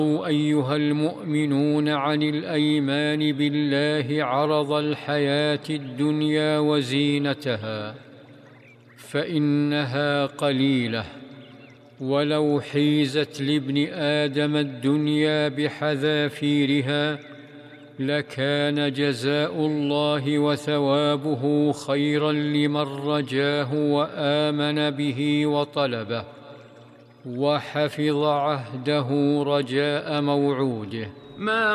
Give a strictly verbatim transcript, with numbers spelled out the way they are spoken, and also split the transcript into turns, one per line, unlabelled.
أيها المؤمنون عن الأيمان بالله عرض الحياة الدنيا وزينتها، فإنها قليلة، ولو حيزت لابن آدم الدنيا بحذافيرها لكان جزاء الله وثوابه خيرا لمن رجاه وآمن به وطلبه وحفظ عهده رجاء موعوده. ما